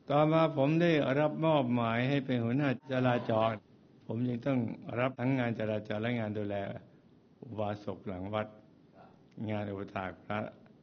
ต่อมาผมได้รับมอบหมายให้เป็นหัวหน้าจราจรผมยังต้องรับทั้งงานจราจรและงานดูแลอุบาสกหลังวัดงานอุปถากพระ